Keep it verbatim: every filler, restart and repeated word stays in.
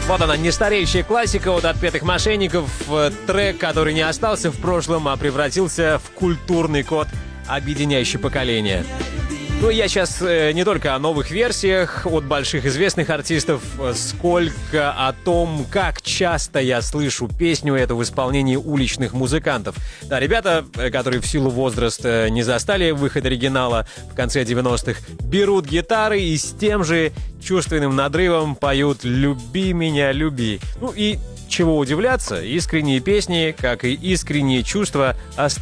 Вот она, нестареющая классика от «Отпетых мошенников». Трек, который не остался в прошлом, а превратился в культурный код, объединяющий поколение. Ну, я сейчас э, не только о новых версиях от больших известных артистов, сколько о том, как часто я слышу песню эту в исполнении уличных музыкантов. Да, ребята, которые в силу возраста не застали выход оригинала в конце девяностых, берут гитары и с тем же чувственным надрывом поют «Люби меня, люби». Ну и чего удивляться, искренние песни, как и искренние чувства, остаются